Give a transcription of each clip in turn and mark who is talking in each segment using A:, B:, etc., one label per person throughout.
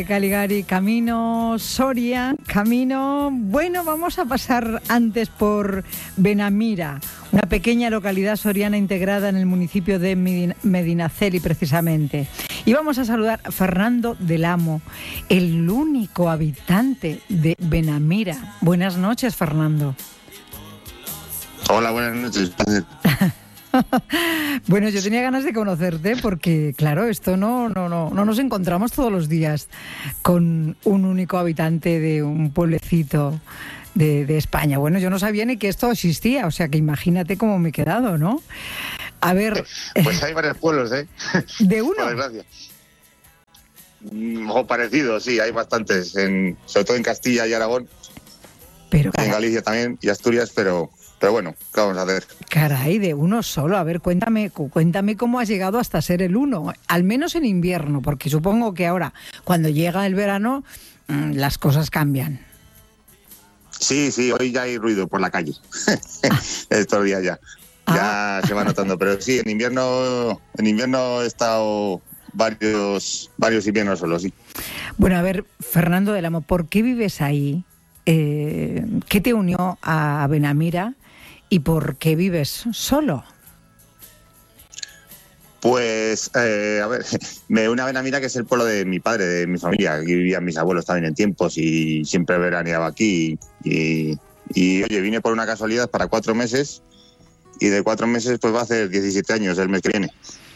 A: Caligari, camino Soria, bueno, vamos a pasar antes por Benamira, una pequeña localidad soriana integrada en el municipio de Medinaceli, precisamente. Y vamos a saludar a Fernando del Amo, el único habitante de Benamira. Buenas noches, Fernando.
B: Hola, buenas noches.
A: Bueno, yo tenía ganas de conocerte porque, claro, esto no nos encontramos todos los días con un único habitante de un pueblecito de España. Bueno, yo no sabía ni que esto existía, o sea que imagínate cómo me he quedado, ¿no? A ver...
B: Pues hay varios pueblos, ¿eh?
A: ¿De uno?
B: Por desgracia. O parecidos, sí, hay bastantes, sobre todo en Castilla y Aragón,
A: pero
B: en Galicia también, y Asturias, pero bueno, ¿qué vamos a hacer?
A: Caray, de uno solo. A ver, cuéntame cómo has llegado hasta ser el uno, al menos en invierno, porque supongo que ahora, cuando llega el verano, las cosas cambian.
B: Sí, hoy ya hay ruido por la calle, estos días ya se va notando, pero sí, en invierno he estado varios inviernos solo, sí.
A: Bueno, a ver, Fernando del Amo, ¿por qué vives ahí? ¿Qué te unió a Benamira? ¿Y por qué vives solo?
B: Pues, a ver, me une a Benamira, que es el pueblo de mi padre, de mi familia. Aquí vivían mis abuelos también en tiempos y siempre veraneaba aquí. Y oye, vine por una casualidad para 4 meses y de 4 meses pues va a hacer 17 años el mes que viene.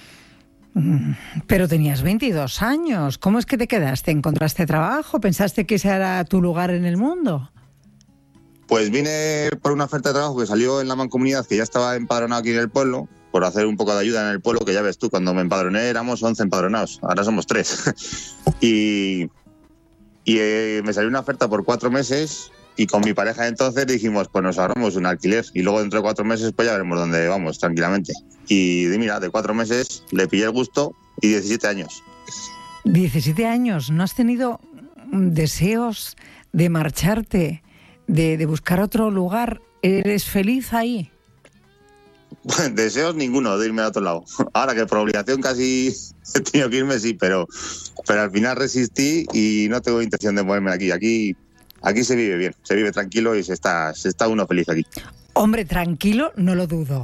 A: Pero tenías 22 años. ¿Cómo es que te quedaste? ¿Encontraste trabajo? ¿Pensaste que ese era tu lugar en el mundo?
B: Pues vine por una oferta de trabajo que salió en la mancomunidad, que ya estaba empadronado aquí en el pueblo, por hacer un poco de ayuda en el pueblo, que ya ves tú, cuando me empadroné éramos 11 empadronados, ahora somos 3. y me salió una oferta por 4 meses y con mi pareja entonces dijimos, pues nos ahorramos un alquiler y luego dentro de 4 meses pues ya veremos dónde vamos tranquilamente. Y mira, de 4 meses le pillé el gusto y 17 años.
A: 17 años, ¿no has tenido deseos de marcharte? De buscar otro lugar, ¿eres feliz ahí?
B: Deseos ninguno de irme a otro lado. Ahora que por obligación casi he tenido que irme, sí, pero al final resistí y no tengo intención de moverme aquí. Aquí se vive bien, se vive tranquilo y se está uno feliz aquí.
A: Hombre, tranquilo, no lo dudo.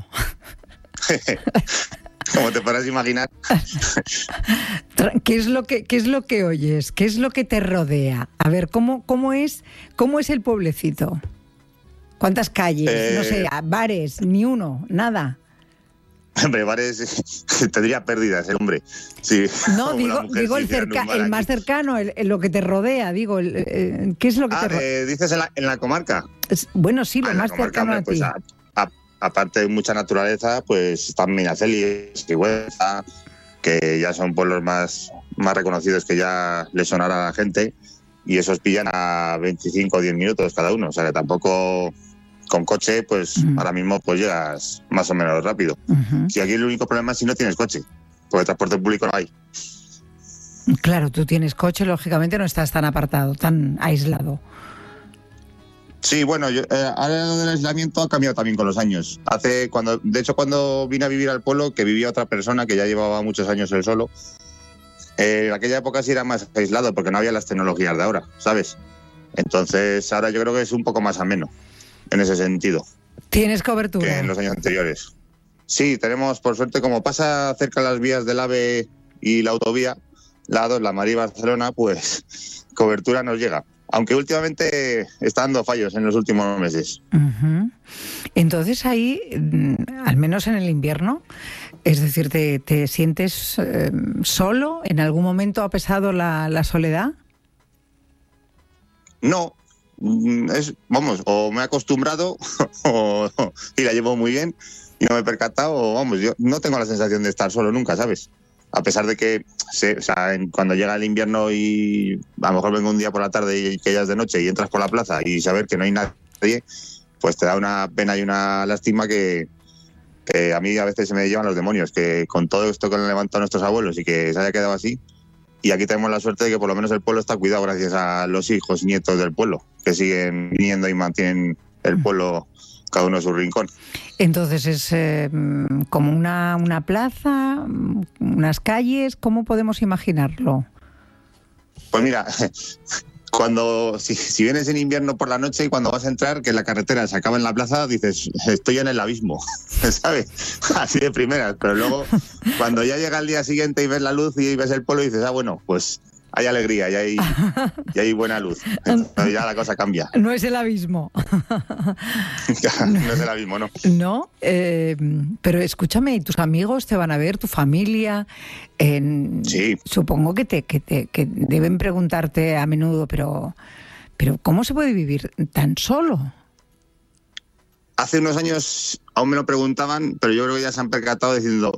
B: Como te podrás imaginar.
A: ¿Qué es lo que oyes? ¿Qué es lo que te rodea? A ver, ¿cómo es el pueblecito? ¿Cuántas calles? No sé, bares, ni uno, nada.
B: Hombre, bares tendría pérdidas el hombre. Sí.
A: No, digo el más cercano, lo que te rodea, digo, ¿qué es lo que te rodea?
B: ¿Dices en la comarca?
A: Bueno, sí, lo más cercano a ti.
B: Pues, aparte de mucha naturaleza, pues están Medinaceli, Sigüenza, que ya son pueblos más reconocidos que ya les sonará a la gente, y esos pillan a 25 o 10 minutos cada uno, o sea que tampoco con coche, pues ahora mismo pues llegas más o menos rápido. Si aquí el único problema es si no tienes coche, porque transporte público no hay.
A: Claro, tú tienes coche, lógicamente no estás tan apartado, tan aislado.
B: Sí, bueno, ahora lo del aislamiento ha cambiado también con los años. De hecho, cuando vine a vivir al pueblo, que vivía otra persona que ya llevaba muchos años él solo, en aquella época sí era más aislado porque no había las tecnologías de ahora, ¿sabes? Entonces ahora yo creo que es un poco más ameno en ese sentido.
A: ¿Tienes cobertura?
B: Que en los años anteriores. Sí, tenemos, por suerte, como pasa cerca las vías del AVE y la autovía, la 2, la Madrid-Barcelona, pues cobertura nos llega. Aunque últimamente está dando fallos en los últimos meses.
A: Entonces ahí, al menos en el invierno, es decir, ¿te sientes solo? ¿En algún momento ha pesado la soledad?
B: No, o me he acostumbrado y la llevo muy bien y no me he percatado, o yo no tengo la sensación de estar solo nunca, ¿sabes? A pesar de que cuando llega el invierno y a lo mejor vengo un día por la tarde y que ya es de noche y entras por la plaza y saber que no hay nadie, pues te da una pena y una lástima que a mí a veces se me llevan los demonios, que con todo esto que han levantado nuestros abuelos y que se haya quedado así, y aquí tenemos la suerte de que por lo menos el pueblo está cuidado gracias a los hijos y nietos del pueblo, que siguen viniendo y mantienen el pueblo cada uno en su rincón.
A: Entonces es como una plaza, unas calles, ¿cómo podemos imaginarlo?
B: Pues mira, si vienes en invierno por la noche y cuando vas a entrar, que la carretera se acaba en la plaza, dices, estoy en el abismo, ¿sabes? Así de primeras, pero luego cuando ya llega el día siguiente y ves la luz y ves el pueblo, dices, bueno, pues hay alegría y hay buena luz. Entonces ya la cosa cambia.
A: No es el abismo.
B: No es el abismo, no.
A: No, pero escúchame, ¿tus amigos te van a ver, tu familia?
B: Sí.
A: Supongo que deben preguntarte a menudo, pero ¿cómo se puede vivir tan solo?
B: Hace unos años aún me lo preguntaban, pero yo creo que ya se han percatado diciendo...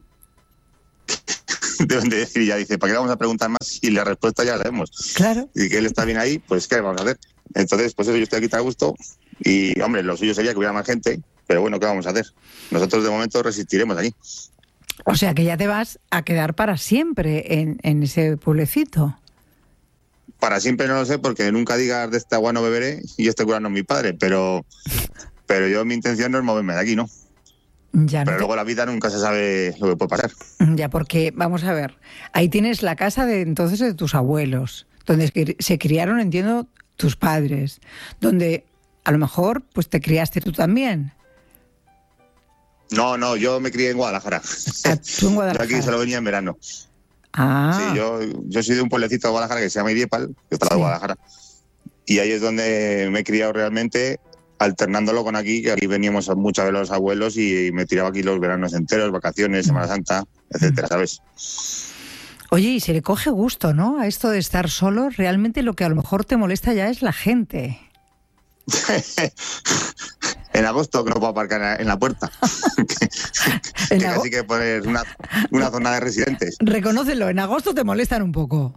B: Deben de decir, ya dice, ¿para qué le vamos a preguntar más? Y la respuesta ya la sabemos.
A: Claro.
B: Y que él está bien ahí, pues ¿qué vamos a hacer? Entonces, pues eso, yo estoy aquí tan a gusto. Y, hombre, lo suyo sería que hubiera más gente, pero bueno, ¿qué vamos a hacer? Nosotros de momento resistiremos aquí.
A: O sea que ya te vas a quedar para siempre en ese pueblecito.
B: Para siempre no lo sé, porque nunca digas de este agua no beberé y este cura no es mi padre, pero yo mi intención no es moverme de aquí, ¿no?
A: Ya
B: pero luego la vida nunca se sabe lo que puede pasar.
A: Ya, porque, vamos a ver, ahí tienes la casa de entonces de tus abuelos, donde se criaron, entiendo, tus padres, donde a lo mejor pues te criaste tú también.
B: No, yo me crié en Guadalajara.
A: ¿Tú en Guadalajara?
B: Yo aquí solo venía en verano.
A: Ah.
B: Sí, yo soy de un pueblecito de Guadalajara que se llama Idiepal, que está en Guadalajara. Y ahí es donde me he criado realmente, alternándolo con aquí, que aquí veníamos muchas de los abuelos y me tiraba aquí los veranos enteros, vacaciones, Semana Santa, etcétera, ¿sabes?
A: Oye, y se le coge gusto, ¿no? A esto de estar solo, realmente lo que a lo mejor te molesta ya es la gente.
B: En agosto que no puedo aparcar en la puerta. que casi que poner una zona de residentes.
A: Reconócelo, en agosto te molestan un poco.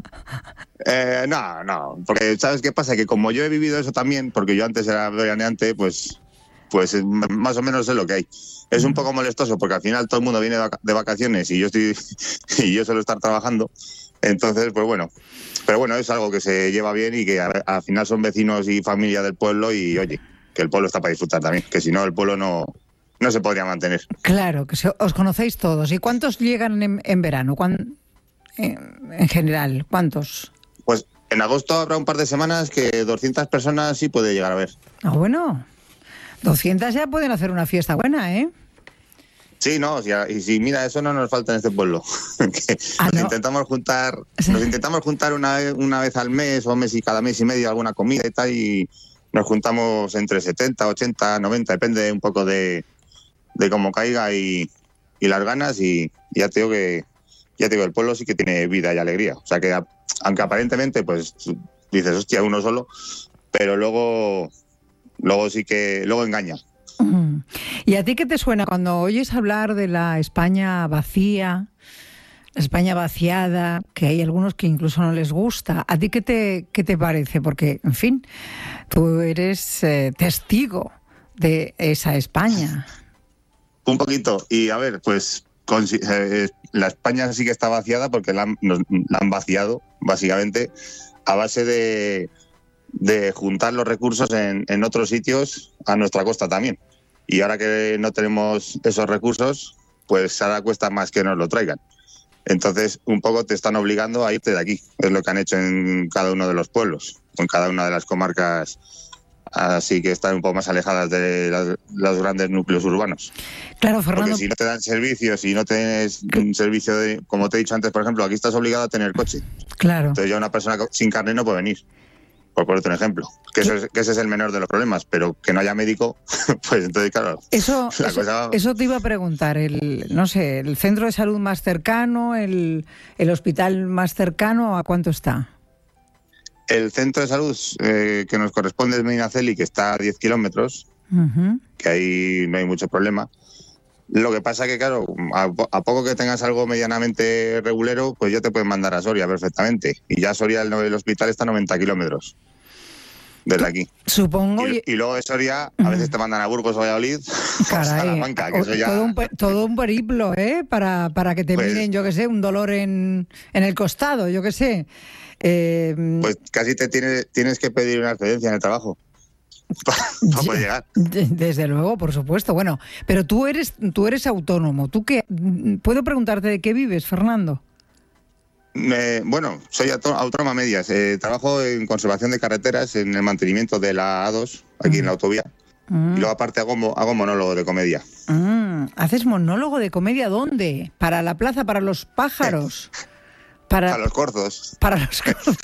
B: No, porque ¿sabes qué pasa? Que como yo he vivido eso también, porque yo antes era veraneante, pues más o menos sé lo que hay. Es un poco molestoso porque al final todo el mundo viene de vacaciones y yo suelo estar trabajando. Entonces, pues bueno. Pero bueno, es algo que se lleva bien y que al final son vecinos y familia del pueblo y oye, que el pueblo está para disfrutar también, que si no el pueblo no se podría mantener.
A: Claro, que os conocéis todos. ¿Y cuántos llegan en verano? En general, ¿cuántos?
B: Pues en agosto habrá un par de semanas que 200 personas sí puede llegar a ver.
A: Ah, bueno, 200 ya pueden hacer una fiesta buena, ¿eh?
B: Sí, no, y si mira, eso no nos falta en este pueblo. Nos intentamos juntar una vez al mes o cada mes y medio alguna comida y tal, y nos juntamos entre 70, 80, 90, depende un poco de cómo caiga y las ganas, y ya te digo el pueblo sí que tiene vida y alegría. O sea que aunque aparentemente pues dices, hostia, uno solo, pero luego engaña.
A: ¿Y a ti qué te suena cuando oyes hablar de la España vacía, la España vaciada, que hay algunos que incluso no les gusta? ¿A ti qué te parece? Porque, en fin, tú eres testigo de esa España.
B: Un poquito. Y a ver, pues la España sí que está vaciada porque la han vaciado, básicamente, a base de juntar los recursos en otros sitios a nuestra costa también. Y ahora que no tenemos esos recursos, pues ahora cuesta más que nos lo traigan. Entonces, un poco te están obligando a irte de aquí. Es lo que han hecho en cada uno de los pueblos, en cada una de las comarcas, así que están un poco más alejadas de los grandes núcleos urbanos.
A: Claro, Fernando.
B: Porque si no te dan servicios, si no tienes un servicio como te he dicho antes, por ejemplo, aquí estás obligado a tener coche. Claro. Entonces ya una persona sin carnet no puede venir. Por ponerte un ejemplo, que ese es el menor de los problemas, pero que no haya médico, pues entonces, claro.
A: Eso te iba a preguntar, el centro de salud más cercano, el hospital más cercano, ¿a cuánto está?
B: El centro de salud que nos corresponde es Medinaceli, que está a 10 kilómetros, que ahí no hay mucho problema. Lo que pasa que, claro, a poco que tengas algo medianamente regulero, pues ya te pueden mandar a Soria perfectamente. Y ya Soria, el hospital está a 90 kilómetros desde aquí.
A: Supongo.
B: Y luego de Soria, a veces te mandan a Burgos o Valladolid o Salamanca, que eso ya...
A: Todo un periplo, ¿eh? Para que te miren, yo qué sé, un dolor en el costado, yo qué sé.
B: Pues casi tienes que pedir una excedencia en el trabajo. para poder llegar.
A: Desde luego, por supuesto. Bueno, pero tú eres autónomo. ¿Tú qué? ¿Puedo preguntarte de qué vives, Fernando?
B: Bueno, soy autónomo a medias. Trabajo en conservación de carreteras, en el mantenimiento de la A2, aquí en la autovía. Y luego aparte hago monólogo de comedia.
A: ¿Haces monólogo de comedia dónde? ¿Para la plaza, para los pájaros?
B: Para los corzos.
A: Para los corzos.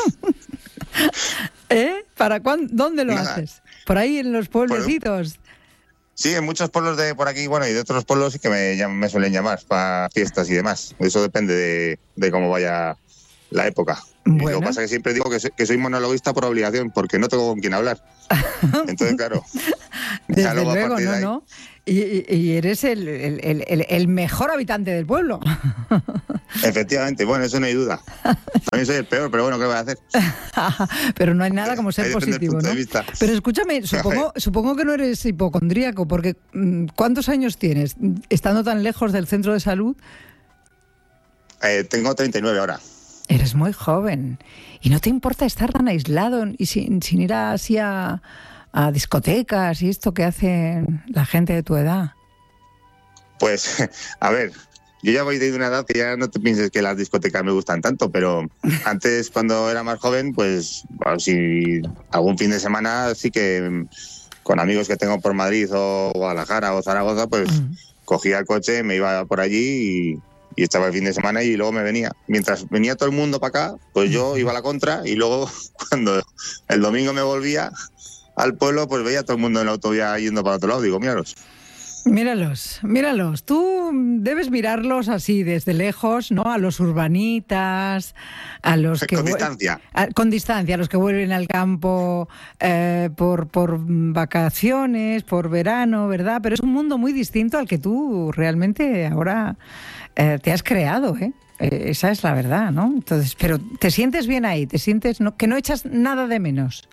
A: ¿Dónde lo haces? ¿Por ahí en los pueblecitos?
B: Sí, en muchos pueblos de por aquí, bueno, y de otros pueblos sí que me suelen llamar para fiestas y demás. Eso depende de cómo vaya la época. Bueno. Lo que pasa es que siempre digo que soy monologuista por obligación, porque no tengo con quién hablar. Entonces, claro.
A: Desde luego, ¿no? Y eres el mejor habitante del pueblo.
B: Efectivamente, bueno, eso no hay duda. También soy el peor, pero bueno, ¿qué voy a hacer?
A: Pero no hay nada como ser positivo, ¿no? Pero escúchame, supongo que no eres hipocondríaco, porque ¿cuántos años tienes? Estando tan lejos del centro de salud.
B: Tengo 39 ahora.
A: Eres muy joven. ¿Y no te importa estar tan aislado y sin ir así a discotecas y esto que hace la gente de tu edad?
B: Pues, a ver, yo ya voy de una edad que ya no te pienses que las discotecas me gustan tanto, pero antes, cuando era más joven, pues, bueno, si algún fin de semana sí que con amigos que tengo por Madrid o Guadalajara o Zaragoza, pues cogía el coche, me iba por allí y estaba el fin de semana y luego me venía. Mientras venía todo el mundo para acá, pues yo iba a la contra y luego cuando el domingo me volvía al pueblo, pues veía a todo el mundo en la autovía yendo para otro lado. Digo, míralos. Míralos.
A: Tú debes mirarlos así desde lejos, ¿no? A los urbanitas, a los que...
B: Con distancia.
A: Con distancia, a los que vuelven al campo por vacaciones, por verano, ¿verdad? Pero es un mundo muy distinto al que tú realmente ahora te has creado, ¿eh? Esa es la verdad, ¿no? Entonces, pero ¿te sientes bien ahí? ¿Te sientes que no echas nada de menos?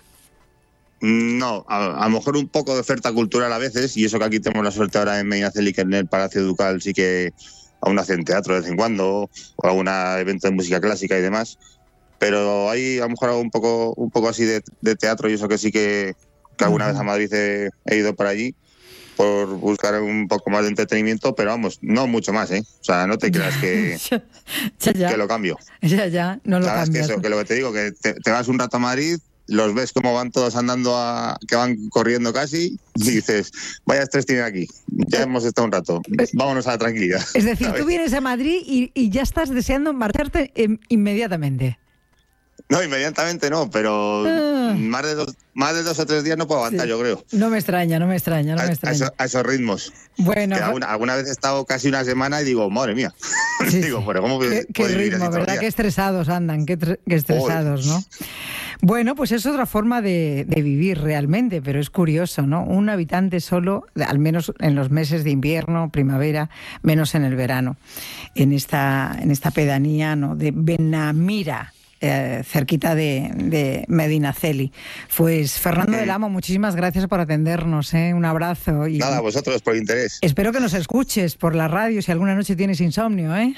B: No, a lo mejor un poco de oferta cultural a veces, y eso que aquí tenemos la suerte ahora en Medinaceli, que en el Palacio Ducal sí que aún hacen teatro de vez en cuando, o algún evento de música clásica y demás, pero ahí a lo mejor hago un poco así de teatro, y eso que sí que alguna vez a Madrid he ido por allí, por buscar un poco más de entretenimiento, pero vamos, no mucho más, ¿eh? O sea, no te creas que lo cambio.
A: Ya, no lo cambias.
B: Es que lo que te digo, que te vas un rato a Madrid, los ves cómo van todos andando, que van corriendo casi, y dices, vaya estrés tiene aquí, ya hemos estado un rato, vámonos a la tranquilidad.
A: Es decir, ¿sabes? Tú vienes a Madrid y ya estás deseando marcharte inmediatamente.
B: No, inmediatamente no, pero más de 2 o 3 días no puedo aguantar, yo creo.
A: No me extraña.
B: A esos ritmos.
A: Bueno,
B: alguna vez he estado casi una semana y digo, madre mía. Digo, pero ¿cómo
A: qué ritmo, ¿verdad? Qué estresados andan, qué estresados, ¿no? Bueno, pues es otra forma de vivir realmente, pero es curioso, ¿no? Un habitante solo, al menos en los meses de invierno, primavera, menos en el verano, en esta pedanía, ¿no?, de Benamira, cerquita de Medinaceli. Pues Fernando del Amo, muchísimas gracias por atendernos, ¿eh? Un abrazo. Y
B: nada, a vosotros por el interés.
A: Espero que nos escuches por la radio si alguna noche tienes insomnio, ¿eh?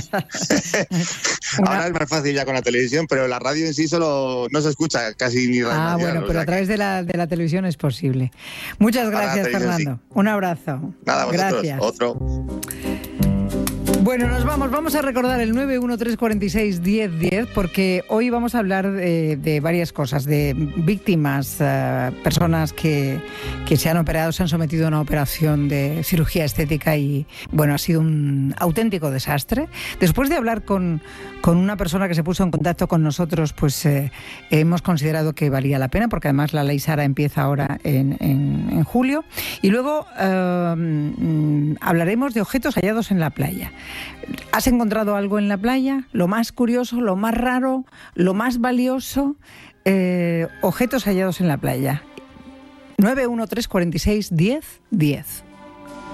B: Ahora es más fácil ya con la televisión, pero la radio en sí solo no se escucha casi ni radio.
A: Bueno, pero a través de la televisión es posible. Muchas gracias, Fernando. Sí. Un abrazo.
B: Nada, a vosotros.
A: Gracias.
B: Otro.
A: Bueno, vamos a recordar el 913461010 porque hoy vamos a hablar de varias cosas, de víctimas, personas que se han operado, se han sometido a una operación de cirugía estética y, bueno, ha sido un auténtico desastre. Después de hablar con una persona que se puso en contacto con nosotros, pues hemos considerado que valía la pena, porque además la Ley Sara empieza ahora en julio. Y luego hablaremos de objetos hallados en la playa. ¿Has encontrado algo en la playa? Lo más curioso, lo más raro, lo más valioso, objetos hallados en la playa. 913461010.